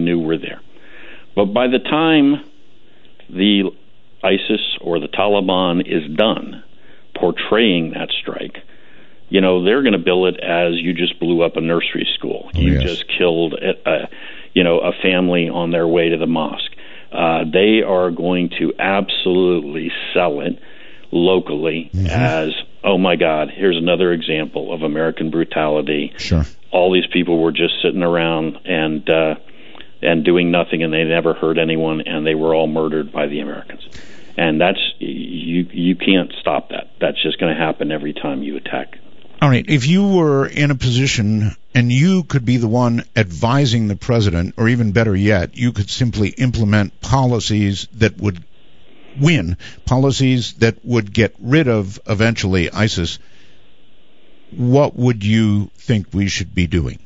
knew were there. But by the time the ISIS or the Taliban is done portraying that strike, they're going to bill it as you just blew up a nursery school. You just killed a family on their way to the mosque. They are going to absolutely sell it locally as, oh my God, here's another example of American brutality. Sure. All these people were just sitting around and doing nothing, and they never hurt anyone, and they were all murdered by the Americans. And that's you can't stop that. That's just going to happen every time you attack. All right. If you were in a position and you could be the one advising the president, or even better yet, you could simply implement policies that would win, policies that would get rid of eventually ISIS, what would you think we should be doing?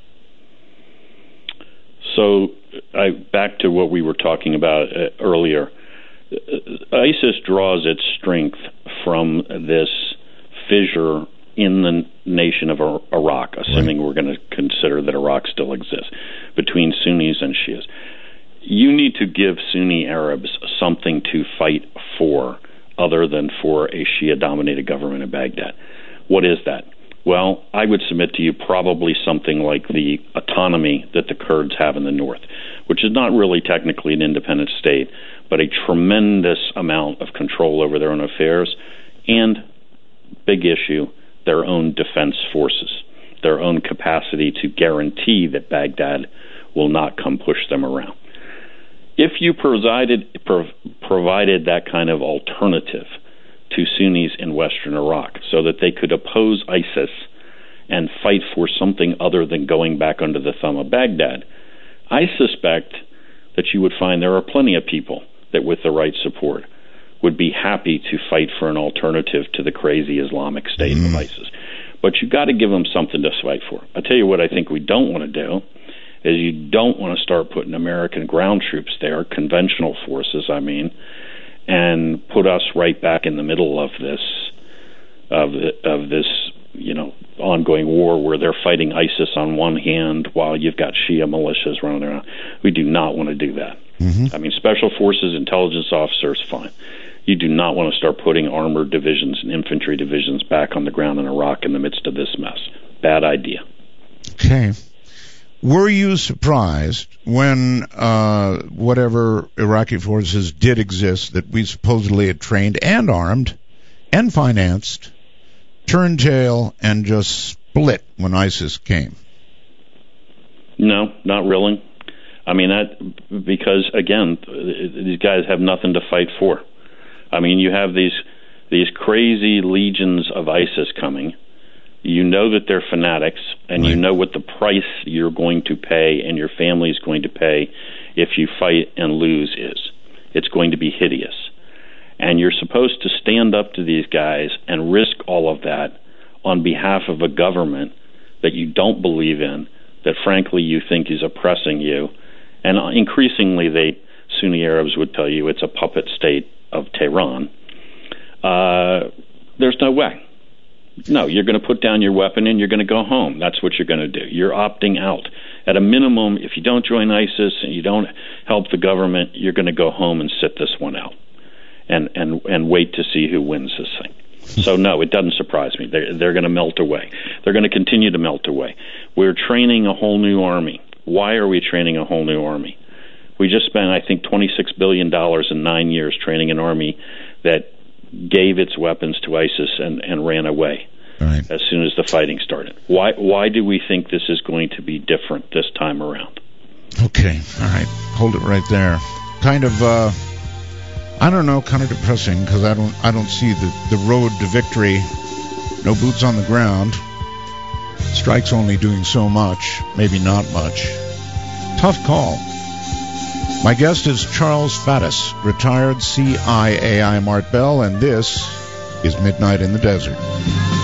So, back to what we were talking about earlier. ISIS draws its strength from this fissure in the nation of Iraq, assuming we're going to consider that Iraq still exists, between Sunnis and Shias. You need to give Sunni Arabs something to fight for other than for a Shia-dominated government in Baghdad. What is that? Well, I would submit to you probably something like the autonomy that the Kurds have in the north, which is not really technically an independent state, but a tremendous amount of control over their own affairs, and, big issue, their own defense forces, their own capacity to guarantee that Baghdad will not come push them around. If you provided that kind of alternative to Sunnis in western Iraq so that they could oppose ISIS and fight for something other than going back under the thumb of Baghdad, I suspect that you would find there are plenty of people that, with the right support, would be happy to fight for an alternative to the crazy Islamic State of ISIS. But you've got to give them something to fight for. I'll tell you what I think we don't want to do is you don't want to start putting American ground troops there, conventional forces, and put us right back in the middle of this ongoing war where they're fighting ISIS on one hand while you've got Shia militias running around. We do not want to do that. Special forces, intelligence officers, fine. You do not want to start putting armored divisions and infantry divisions back on the ground in Iraq in the midst of this mess. Bad idea. Okay. Were you surprised when whatever Iraqi forces did exist that we supposedly had trained and armed and financed turned tail and just split when ISIS came? No, not really. Because, again, these guys have nothing to fight for. You have these crazy legions of ISIS coming. You know that they're fanatics, and you know what the price you're going to pay and your family is going to pay if you fight and lose is. It's going to be hideous. And you're supposed to stand up to these guys and risk all of that on behalf of a government that you don't believe in, that frankly you think is oppressing you. And increasingly Sunni Arabs would tell you it's a puppet state of Tehran. There's no way. No, you're going to put down your weapon and you're going to go home. That's what you're going to do. You're opting out. At a minimum, if you don't join ISIS and you don't help the government, you're going to go home and sit this one out and wait to see who wins this thing. So, no, it doesn't surprise me. They're going to melt away. They're going to continue to melt away. We're training a whole new army. Why are we training a whole new army? We just spent, I think, $26 billion in 9 years training an army that gave its weapons to ISIS and ran away as soon as the fighting started. Why do we think this is going to be different this time around? Okay, all right. Hold it right there. Kind of, kind of depressing because I don't see the road to victory. No boots on the ground. Strike's only doing so much, maybe not much. Tough call. My guest is Charles Faddis, retired CIAI Mart Bell, and this is Midnight in the Desert.